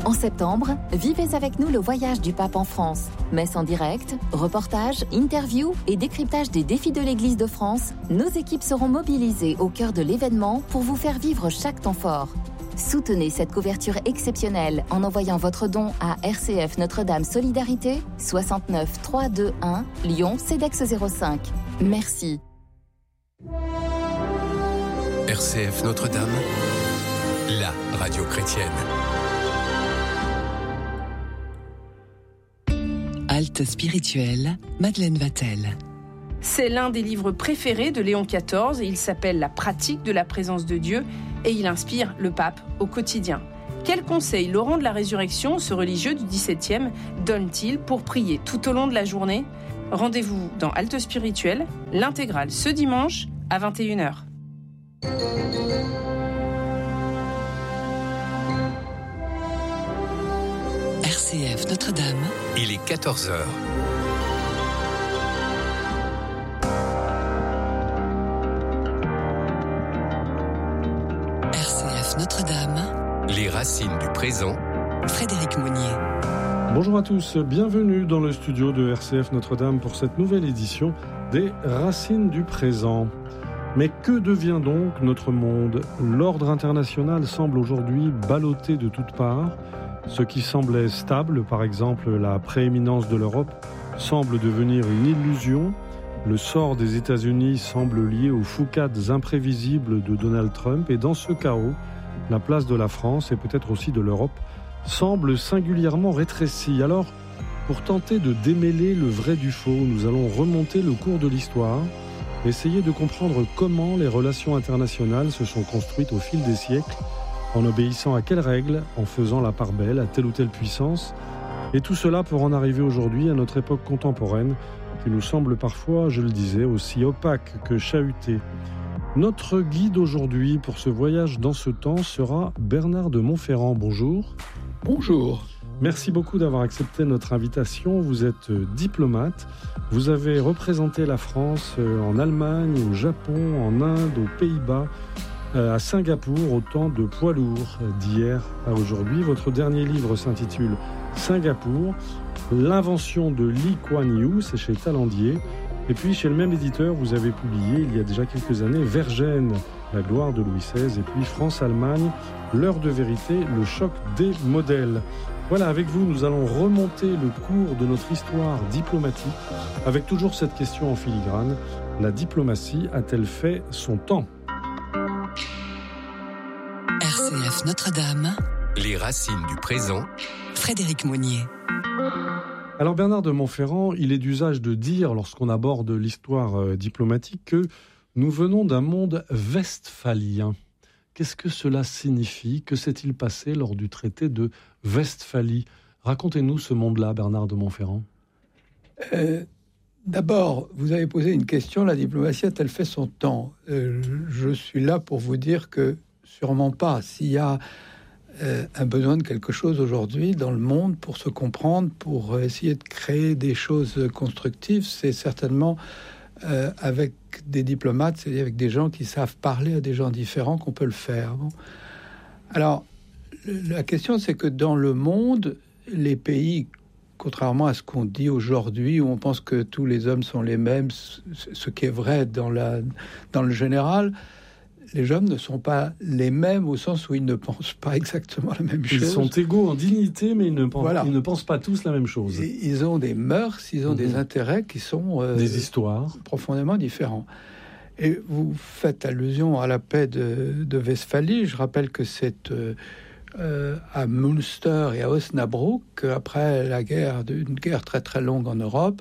En septembre, vivez avec nous le voyage du pape en France. Messe en direct, reportages, interviews et décryptage des défis de l'Église de France. Nos équipes seront mobilisées au cœur de l'événement pour vous faire vivre chaque temps fort. Soutenez cette couverture exceptionnelle en envoyant votre don à RCF Notre-Dame Solidarité 69 321 Lyon CEDEX 05. Merci. RCF Notre-Dame, la radio chrétienne. Halte spirituelle, Madeleine Vatel. C'est l'un des livres préférés de Léon XIV. Il s'appelle « La pratique de la présence de Dieu » et il inspire le pape au quotidien. Quels conseils Laurent de la Résurrection, ce religieux du XVIIe, donne-t-il pour prier tout au long de la journée ? Rendez-vous dans Halte spirituelle, l'intégrale ce dimanche à 21h. RCF Notre-Dame. Il est 14h. RCF Notre-Dame. Les racines du présent. Frédéric Monnier. Bonjour à tous, bienvenue dans le studio de RCF Notre-Dame pour cette nouvelle édition des Racines du présent. Mais que devient donc notre monde ? L'ordre international semble aujourd'hui ballotté de toutes parts. Ce qui semblait stable, par exemple la prééminence de l'Europe, semble devenir une illusion. Le sort des États-Unis semble lié aux foucades imprévisibles de Donald Trump. Et dans ce chaos, la place de la France et peut-être aussi de l'Europe semble singulièrement rétrécie. Alors, pour tenter de démêler le vrai du faux, nous allons remonter le cours de l'histoire, essayer de comprendre comment les relations internationales se sont construites au fil des siècles, en obéissant à quelles règles, en faisant la part belle à telle ou telle puissance. Et tout cela pour en arriver aujourd'hui à notre époque contemporaine, qui nous semble parfois, je le disais, aussi opaque que chahutée. Notre guide aujourd'hui pour ce voyage dans ce temps sera Bernard de Montferrand. Bonjour. Bonjour. Merci beaucoup d'avoir accepté notre invitation. Vous êtes diplomate. Vous avez représenté la France en Allemagne, au Japon, en Inde, aux Pays-Bas, à Singapour, autant de poids lourds d'hier à aujourd'hui. Votre dernier livre s'intitule Singapour, l'invention de Lee Kuan Yew, c'est chez Talandier. Et puis chez le même éditeur, vous avez publié il y a déjà quelques années Vergène, la gloire de Louis XVI, et puis France-Allemagne, l'heure de vérité, le choc des modèles. Voilà, avec vous, nous allons remonter le cours de notre histoire diplomatique avec toujours cette question en filigrane. La diplomatie a-t-elle fait son temps ? RCF Notre-Dame. Les racines du présent. Frédéric Monnier. Alors Bernard de Montferrand, il est d'usage de dire, lorsqu'on aborde l'histoire diplomatique, que nous venons d'un monde westphalien. Qu'est-ce que cela signifie ? Que s'est-il passé lors du traité de Westphalie ? Racontez-nous ce monde-là, Bernard de Montferrand. D'abord, vous avez posé une question, la diplomatie a-t-elle fait son temps ? Je suis là pour vous dire que sûrement pas. S'il y a un besoin de quelque chose aujourd'hui dans le monde pour se comprendre, pour essayer de créer des choses constructives, c'est certainement avec des diplomates, c'est-à-dire avec des gens qui savent parler à des gens différents qu'on peut le faire. Bon. Alors, la question, c'est que dans le monde, les pays, contrairement à ce qu'on dit aujourd'hui, où on pense que tous les hommes sont les mêmes, ce qui est vrai dans le général, les hommes ne sont pas les mêmes au sens où ils ne pensent pas exactement la même chose. Ils sont égaux en dignité, mais ils ne pensent pas tous la même chose. Et ils ont des mœurs, ils ont des intérêts qui sont des histoires profondément différents. Et vous faites allusion à la paix de Westphalie. Je rappelle que c'est à Münster et à Osnabrück, après une guerre très très longue en Europe,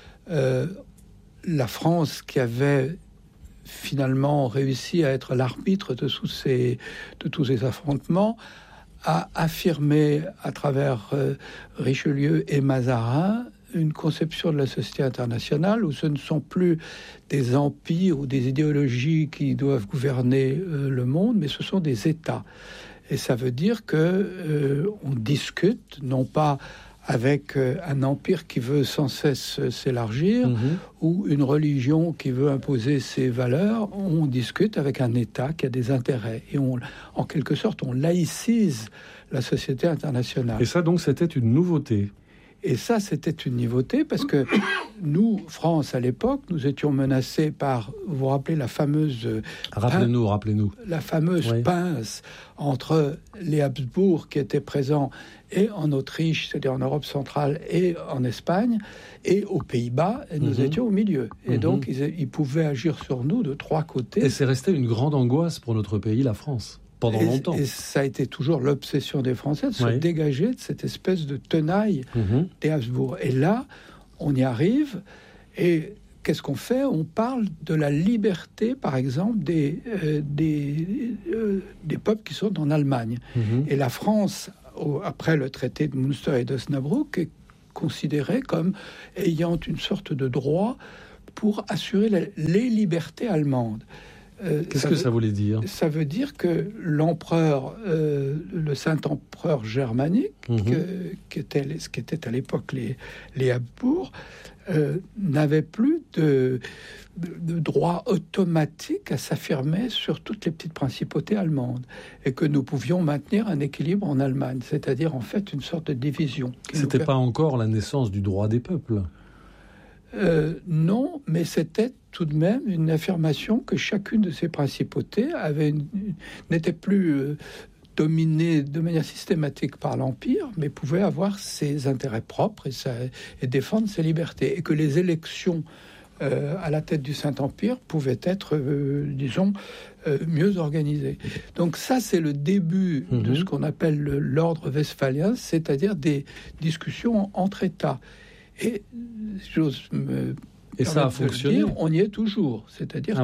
la France, qui avait finalement réussi à être l'arbitre de tous ces affrontements, a affirmé à travers Richelieu et Mazarin une conception de la société internationale où ce ne sont plus des empires ou des idéologies qui doivent gouverner le monde, mais ce sont des États. Et ça veut dire que on discute, non pas avec un empire qui veut sans cesse s'élargir, ou une religion qui veut imposer ses valeurs. On discute avec un État qui a des intérêts. Et en quelque sorte, on laïcise la société internationale. Et ça, donc, c'était une nouveauté. Et ça, c'était une nouveauté parce que nous, France, à l'époque, nous étions menacés par, vous vous rappelez, la fameuse... Rappelez-nous. La fameuse pince entre les Habsbourg qui étaient présents et en Autriche, c'est-à-dire en Europe centrale, et en Espagne, et aux Pays-Bas, et nous étions au milieu. Et donc, ils pouvaient agir sur nous de trois côtés. Et c'est resté une grande angoisse pour notre pays, la France. Pendant longtemps. Et ça a été toujours l'obsession des Français de se dégager de cette espèce de tenaille des Habsbourg. Et là, on y arrive. Et qu'est-ce qu'on fait ? On parle de la liberté, par exemple, des peuples qui sont en Allemagne. Et la France, après le traité de Münster et d'Osnabrück, est considérée comme ayant une sorte de droit pour assurer les libertés allemandes. Qu'est-ce que ça voulait dire ? Ça veut dire que l'empereur, le Saint-Empereur germanique, qui était à l'époque les Habsbourg, n'avait plus de droit automatique à s'affirmer sur toutes les petites principautés allemandes, et que nous pouvions maintenir un équilibre en Allemagne, c'est-à-dire en fait une sorte de division. C'était pas encore la naissance du droit des peuples. Non, mais c'était tout de même une affirmation que chacune de ces principautés n'était plus dominée de manière systématique par l'Empire, mais pouvait avoir ses intérêts propres et défendre ses libertés. Et que les élections à la tête du Saint-Empire pouvaient être, mieux organisées. Donc ça, c'est le début de ce qu'on appelle l'ordre westphalien, c'est-à-dire des discussions entre États. Et ça a fonctionné. On y est toujours. C'est-à-dire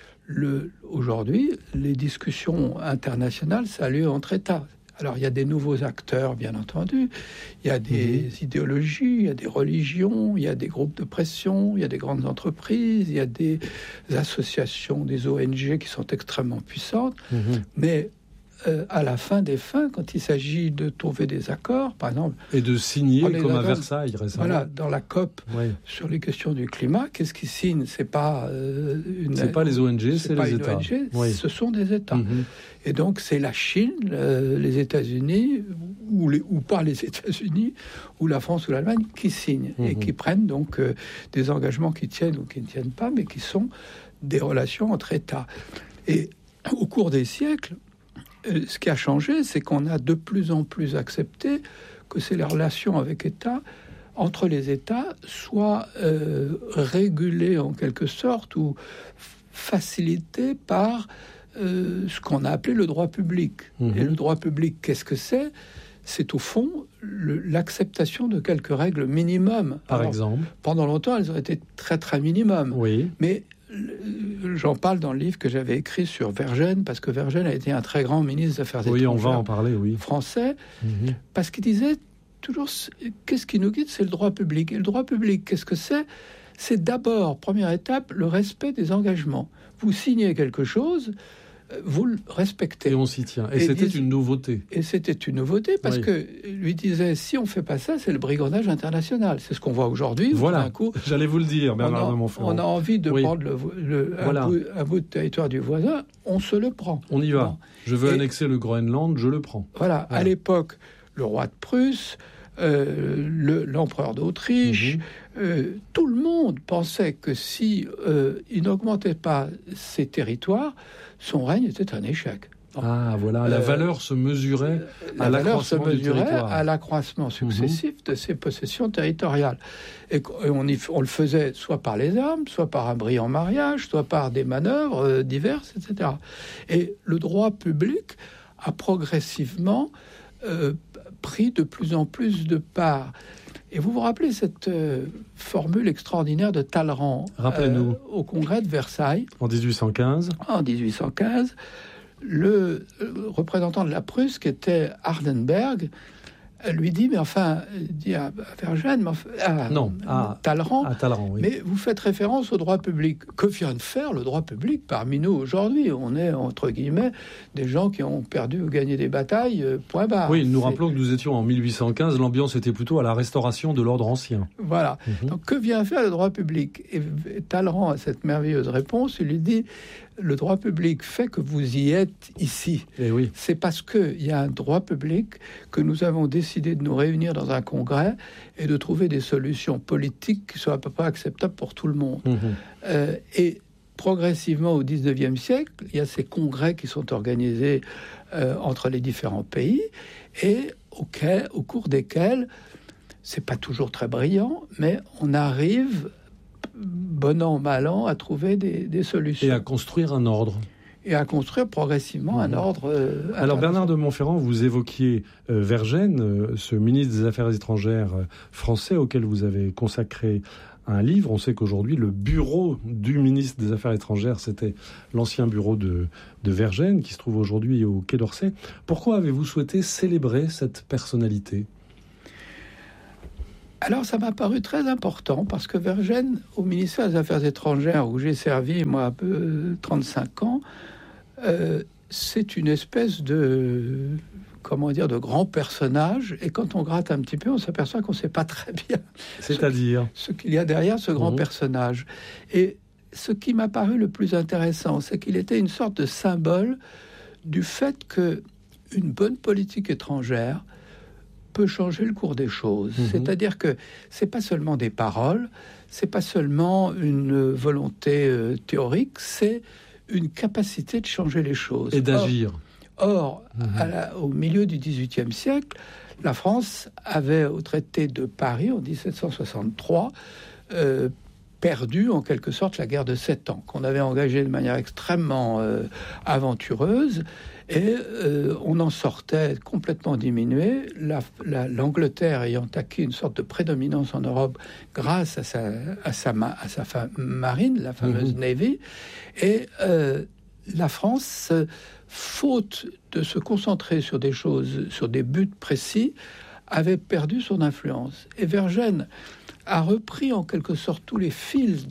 aujourd'hui, les discussions internationales, ça a lieu entre États. Alors, il y a des nouveaux acteurs, bien entendu. Il y a des idéologies, il y a des religions, il y a des groupes de pression, il y a des grandes entreprises, il y a des associations, des ONG qui sont extrêmement puissantes. Mais à la fin des fins, quand il s'agit de trouver des accords, par exemple... Et de signer, comme à Versailles récemment. Voilà, dans la COP, sur les questions du climat, qu'est-ce qui signe ? C'est pas c'est pas les ONG, c'est les États. ONG, ce sont des États. Et donc, c'est la Chine, les États-Unis, ou pas les États-Unis, ou la France ou l'Allemagne, qui signent, et qui prennent donc des engagements qui tiennent ou qui ne tiennent pas, mais qui sont des relations entre États. Et au cours des siècles, ce qui a changé, c'est qu'on a de plus en plus accepté que c'est les relations avec États, entre les États, soient régulées en quelque sorte ou facilitées par ce qu'on a appelé le droit public. Et le droit public, qu'est-ce que c'est ? C'est au fond l'acceptation de quelques règles minimum. Par exemple ? Pendant longtemps, elles ont été très très minimum. Mais j'en parle dans le livre que j'avais écrit sur Vergennes, parce que Vergennes a été un très grand ministre des Affaires étrangères. On va en parler, français, parce qu'il disait toujours, qu'est-ce qui nous guide ? C'est le droit public. Et le droit public, qu'est-ce que c'est ? C'est d'abord, première étape, le respect des engagements. Vous signez quelque chose, vous le respectez. Et on s'y tient. Et c'était une nouveauté. Et c'était une nouveauté parce que lui disait, si on ne fait pas ça, c'est le brigandage international. C'est ce qu'on voit aujourd'hui. Voilà, d'un coup, j'allais vous le dire, Bernard de Montferrand. On a envie de prendre un bout de territoire du voisin, on se le prend. On y va. Je veux annexer le Groenland, je le prends. Voilà, à l'époque, le roi de Prusse, l'empereur d'Autriche, tout le monde pensait que si il n'augmentait pas ses territoires, son règne était un échec. Ah, voilà, la valeur se mesurait à l'accroissement successif de ses possessions territoriales. Et on le faisait soit par les armes, soit par un brillant mariage, soit par des manœuvres diverses, etc. Et le droit public a progressivement pris de plus en plus de part. Et vous vous rappelez cette formule extraordinaire de Talleyrand au congrès de Versailles en 1815. En 1815, le représentant de la Prusse, qui était Hardenberg, Elle lui dit, mais enfin, dit à Vergennes, Talleyrand, oui. Mais vous faites référence au droit public. Que vient de faire le droit public parmi nous aujourd'hui ? On est, entre guillemets, des gens qui ont perdu ou gagné des batailles, point barre. Oui, nous rappelons que nous étions en 1815, l'ambiance était plutôt à la restauration de l'ordre ancien. Voilà. Donc, que vient faire le droit public ? Et Talleyrand a cette merveilleuse réponse, il lui dit, le droit public fait que vous y êtes ici. Et oui. C'est parce qu'il y a un droit public que nous avons décidé de nous réunir dans un congrès et de trouver des solutions politiques qui soient à peu près acceptables pour tout le monde. Et progressivement, au 19e siècle, il y a ces congrès qui sont organisés entre les différents pays et au cours desquels, c'est pas toujours très brillant, mais on arrive, bon an, mal an, à trouver des solutions. Et à construire un ordre. Et à construire progressivement un ordre. Alors Bernard de Montferrand, vous évoquiez Vergennes, ce ministre des Affaires étrangères français auquel vous avez consacré un livre. On sait qu'aujourd'hui, le bureau du ministre des Affaires étrangères, c'était l'ancien bureau de Vergennes, qui se trouve aujourd'hui au Quai d'Orsay. Pourquoi avez-vous souhaité célébrer cette personnalité ? Alors, ça m'a paru très important parce que Vergennes, au ministère des Affaires étrangères, où j'ai servi, moi, un peu 35 ans, c'est une espèce de grand personnage. Et quand on gratte un petit peu, on s'aperçoit qu'on ne sait pas très bien ce qu'il y a derrière ce grand personnage. Et ce qui m'a paru le plus intéressant, c'est qu'il était une sorte de symbole du fait qu'une bonne politique étrangère peut changer le cours des choses. C'est-à-dire que c'est pas seulement des paroles, c'est pas seulement une volonté théorique, c'est une capacité de changer les choses. Et d'agir. Or, au milieu du XVIIIe siècle, la France avait, au traité de Paris, en 1763, perdu en quelque sorte la guerre de 7 ans, qu'on avait engagée de manière extrêmement aventureuse, et on en sortait complètement diminué, l'Angleterre ayant acquis une sorte de prédominance en Europe grâce à sa marine, la fameuse Navy, et la France, faute de se concentrer sur des choses, sur des buts précis, avait perdu son influence. Et Vergennes a repris en quelque sorte tous les fils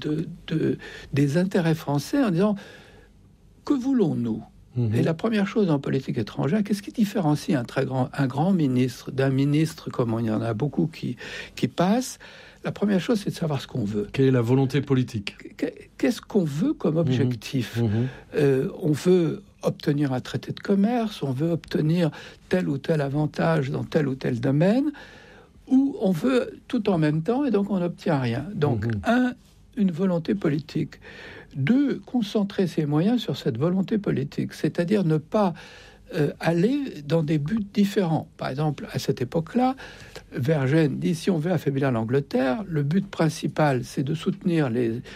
des intérêts français en disant « Que voulons-nous » Et la première chose en politique étrangère, qu'est-ce qui différencie un grand ministre d'un ministre, comme il y en a beaucoup qui passent? La première chose, c'est de savoir ce qu'on veut. Quelle est la volonté politique? Qu'est-ce qu'on veut comme objectif? On veut obtenir un traité de commerce, on veut obtenir tel ou tel avantage dans tel ou tel domaine, ou on veut tout en même temps et donc on n'obtient rien. Donc, une volonté politique. 2, concentrer ses moyens sur cette volonté politique, c'est-à-dire ne pas aller dans des buts différents. Par exemple, à cette époque-là, Vergennes dit, si on veut affaiblir l'Angleterre, le but principal, c'est de soutenir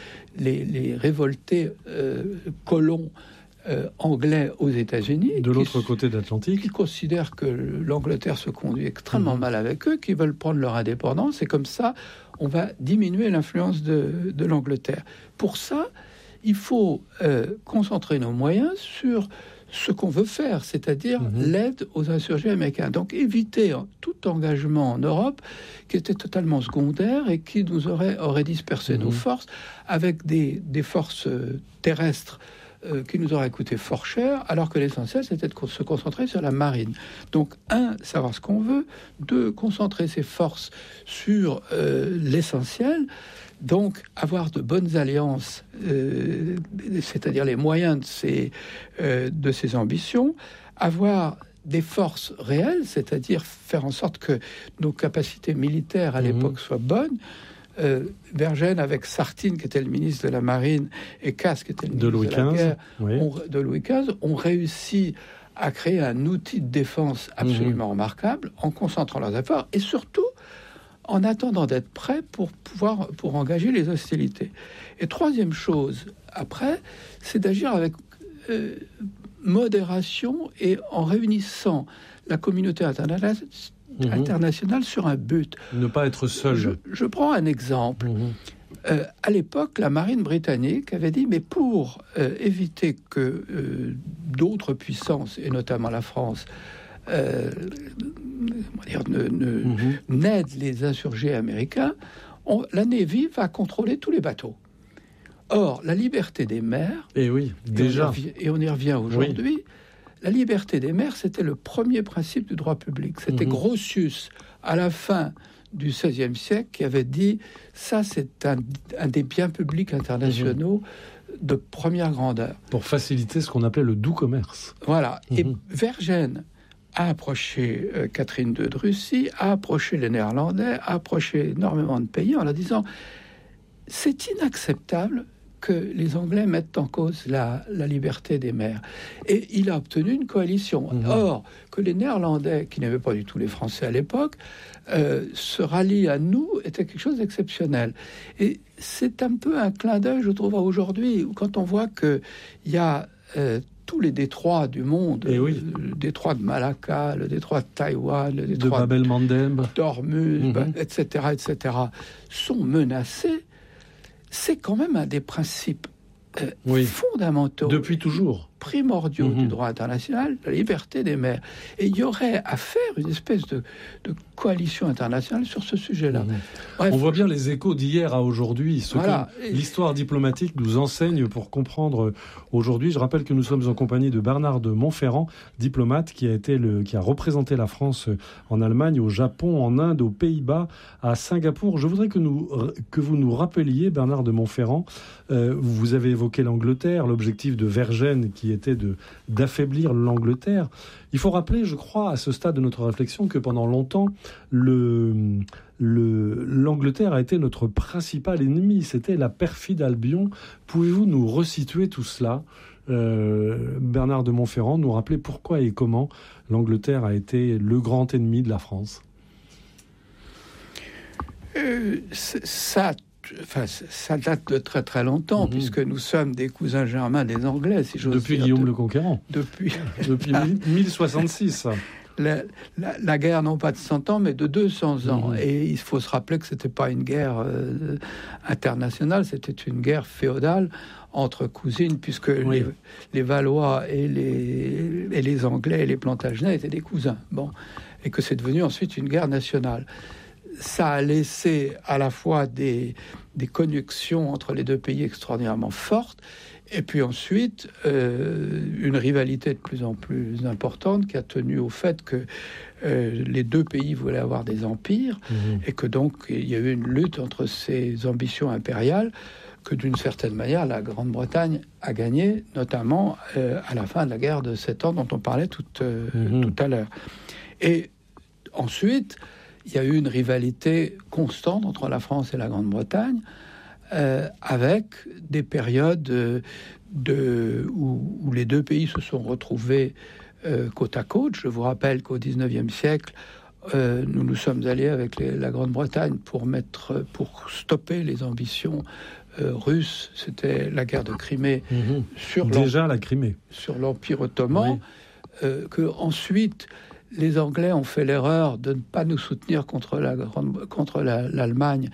les révoltés colons anglais aux États-Unis. De l'autre côté de l'Atlantique. Qui considèrent que l'Angleterre se conduit extrêmement mal avec eux, qui veulent prendre leur indépendance, et comme ça, on va diminuer l'influence de l'Angleterre. Pour ça, il faut concentrer nos moyens sur ce qu'on veut faire, c'est-à-dire l'aide aux insurgés américains. Donc éviter tout engagement en Europe qui était totalement secondaire et qui nous aurait dispersé nos forces avec des forces terrestres qui nous auraient coûté fort cher, alors que l'essentiel, c'était de se concentrer sur la marine. Donc, 1, savoir ce qu'on veut. 2, concentrer ses forces sur l'essentiel. Donc, avoir de bonnes alliances, c'est-à-dire les moyens de ses ambitions. Avoir des forces réelles, c'est-à-dire faire en sorte que nos capacités militaires à l'époque soient bonnes. Vergennes, avec Sartine, qui était le ministre de la Marine, et Casse, qui était le ministre de la Guerre, de Louis XV, ont réussi à créer un outil de défense absolument remarquable en concentrant leurs efforts et surtout en attendant d'être prêts pour engager les hostilités. Et 3e chose, après, c'est d'agir avec modération et en réunissant la communauté internationale sur un but. Ne pas être seul. Je prends un exemple. À l'époque, la marine britannique avait dit, mais pour éviter que d'autres puissances, et notamment la France, n'aide les insurgés américains, la Navy va contrôler tous les bateaux. Or, la liberté des mers, et oui, déjà, et on y revient aujourd'hui, la liberté des mers, c'était le premier principe du droit public. C'était Grotius, à la fin du XVIe siècle, qui avait dit « ça, c'est un des biens publics internationaux de première grandeur ». Pour faciliter ce qu'on appelait le doux commerce. Voilà. Et Vergennes a approché Catherine II de Russie, a approché les Néerlandais, a approché énormément de pays en leur disant « c'est inacceptable que les Anglais mettent en cause la liberté des mers ». Et il a obtenu une coalition. Or, que les Néerlandais, qui n'avaient pas du tout les Français à l'époque, se rallient à nous, était quelque chose d'exceptionnel. Et c'est un peu un clin d'œil, je trouve, à aujourd'hui, quand on voit qu'il y a tous les détroits du monde, le détroit de Malacca, le détroit de Taïwan, le détroit de Bab-el-Mandeb, d'Ormuz, etc., sont menacés. C'est quand même un des principes fondamentaux, depuis toujours, primordiaux du droit international, la liberté des mers. Et il y aurait à faire une espèce de coalition internationale sur ce sujet-là. Bref, on voit bien les échos d'hier à aujourd'hui, ce que l'histoire diplomatique nous enseigne pour comprendre aujourd'hui. Je rappelle que nous sommes en compagnie de Bernard de Montferrand, diplomate qui a représenté la France en Allemagne, au Japon, en Inde, aux Pays-Bas, à Singapour. Je voudrais que vous nous rappeliez, Bernard de Montferrand, vous avez évoqué l'Angleterre, l'objectif de Vergennes qui était d'affaiblir l'Angleterre. Il faut rappeler, je crois, à ce stade de notre réflexion, que pendant longtemps, l'Angleterre a été notre principal ennemi. C'était la perfide Albion. Pouvez-vous nous resituer tout cela, Bernard de Montferrand, nous rappeler pourquoi et comment l'Angleterre a été le grand ennemi de la France? Ça date de très très longtemps, puisque nous sommes des cousins germains des Anglais, si j'ose dire. Depuis Guillaume le Conquérant. Depuis 1066. La guerre, non pas de 100 ans, mais de 200 ans. Et il faut se rappeler que ce n'était pas une guerre internationale, c'était une guerre féodale entre cousines, puisque les Valois et les Anglais et les Plantagenets étaient des cousins. Bon. Et que c'est devenu ensuite une guerre nationale. Ça a laissé à la fois des connexions entre les deux pays extraordinairement fortes, et puis ensuite une rivalité de plus en plus importante qui a tenu au fait que les deux pays voulaient avoir des empires, et que donc il y a eu une lutte entre ces ambitions impériales que d'une certaine manière la Grande-Bretagne a gagné, notamment à la fin de la guerre de 7 ans dont on parlait tout à l'heure. Et ensuite, il y a eu une rivalité constante entre la France et la Grande-Bretagne, avec des périodes où les deux pays se sont retrouvés côte à côte. Je vous rappelle qu'au XIXe siècle, nous nous sommes alliés avec la Grande-Bretagne pour stopper les ambitions russes. C'était la guerre de Crimée sur l'Empire ottoman. Que ensuite les Anglais ont fait l'erreur de ne pas nous soutenir contre l'Allemagne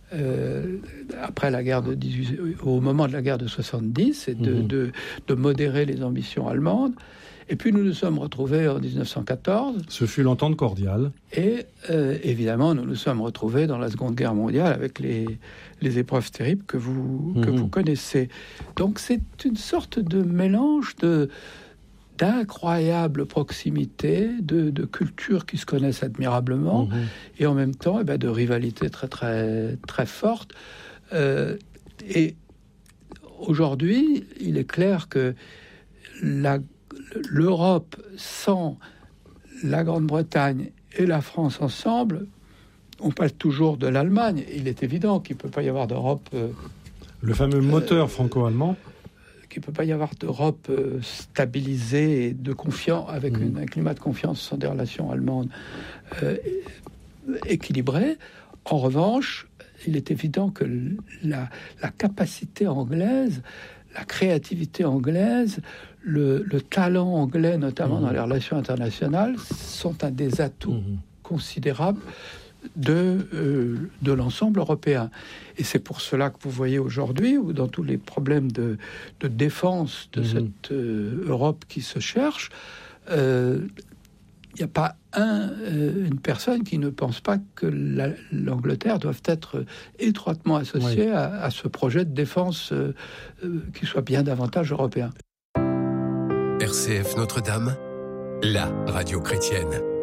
après la guerre au moment de la guerre de 70, et de modérer les ambitions allemandes. Et puis nous nous sommes retrouvés en 1914. Ce fut l'entente cordiale. Et évidemment, nous nous sommes retrouvés dans la Seconde Guerre mondiale avec les épreuves terribles que vous connaissez. Donc c'est une sorte de mélange d'incroyable proximité, de cultures qui se connaissent admirablement, et en même temps de rivalité très très très forte. Et aujourd'hui, il est clair que l'Europe sans la Grande-Bretagne et la France ensemble, on parle toujours de l'Allemagne. Il est évident qu'il ne peut pas y avoir d'Europe... le fameux moteur franco-allemand, qu'il ne peut pas y avoir d'Europe stabilisée et de confiance, avec un climat de confiance sans des relations allemandes équilibrées. En revanche, il est évident que la capacité anglaise, la créativité anglaise, le talent anglais, notamment dans les relations internationales, sont un des atouts considérables de l'ensemble européen. Et c'est pour cela que vous voyez aujourd'hui, ou dans tous les problèmes de défense de cette Europe qui se cherche, il n'y a pas une personne qui ne pense pas que l'Angleterre doit être étroitement associée à ce projet de défense qui soit bien davantage européen. RCF Notre-Dame, la radio chrétienne.